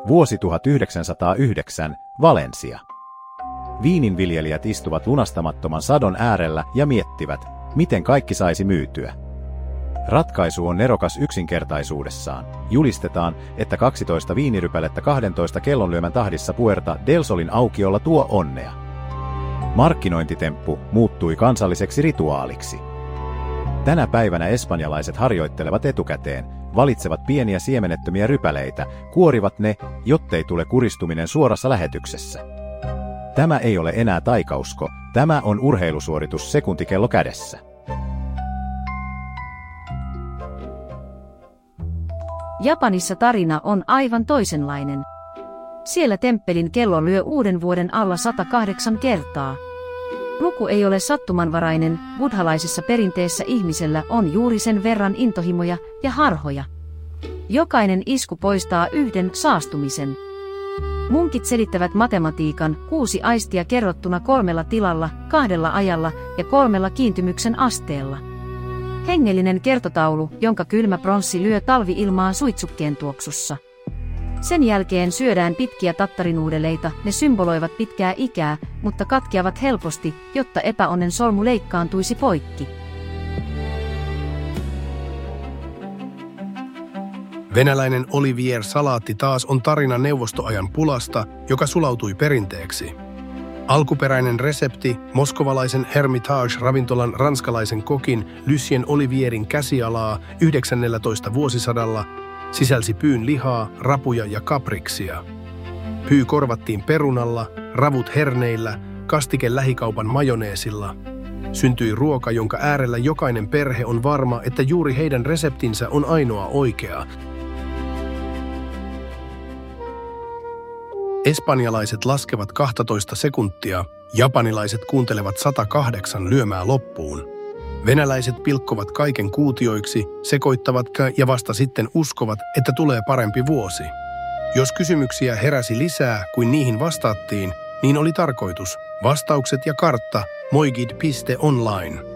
Vuosi 1909, Valencia. Viininviljelijät istuvat lunastamattoman sadon äärellä ja miettivät, miten kaikki saisi myytyä. Ratkaisu on nerokas yksinkertaisuudessaan. Julistetaan, että 12 viinirypälettä 12 kellonlyömän tahdissa Puerta del Solin aukiolla tuo onnea. Markkinointitemppu muuttui kansalliseksi rituaaliksi. Tänä päivänä espanjalaiset harjoittelevat etukäteen, valitsevat pieniä siemenettömiä rypäleitä, kuorivat ne, jottei tule kuristuminen suorassa lähetyksessä. Tämä ei ole enää taikausko, tämä on urheilusuoritus sekuntikello kädessä. Japanissa tarina on aivan toisenlainen. Siellä temppelin kello lyö uuden vuoden alla 108 kertaa. Luku ei ole sattumanvarainen, buddhalaisessa perinteessä ihmisellä on juuri sen verran intohimoja ja harhoja. Jokainen isku poistaa yhden saastumisen. Munkit selittävät matematiikan 6 aistia kerrottuna 3 tilalla, 2 ajalla ja 3 kiintymyksen asteella. Hengellinen kertotaulu, jonka kylmä pronssi lyö talvi-ilmaan suitsukkeen tuoksussa. Sen jälkeen syödään pitkiä tattarinuudeleita, ne symboloivat pitkää ikää, mutta katkeavat helposti, jotta epäonnen solmu leikkaantuisi poikki. Venäläinen Olivier-salaatti taas on tarina neuvostoajan pulasta, joka sulautui perinteeksi. Alkuperäinen resepti, moskovalaisen Hermitage-ravintolan ranskalaisen kokin Lucien Olivierin käsialaa 19. vuosisadalla, sisälsi pyyn lihaa, rapuja ja kapriksia. Pyy korvattiin perunalla, ravut herneillä, kastike lähikaupan majoneesilla. Syntyi ruoka, jonka äärellä jokainen perhe on varma, että juuri heidän reseptinsä on ainoa oikea. Espanjalaiset laskevat 12 sekuntia, japanilaiset kuuntelevat 108 lyömää loppuun. Venäläiset pilkkovat kaiken kuutioiksi, sekoittavat ja vasta sitten uskovat, että tulee parempi vuosi. Jos kysymyksiä heräsi lisää kuin niihin vastattiin, niin oli tarkoitus. Vastaukset ja kartta moigid.online.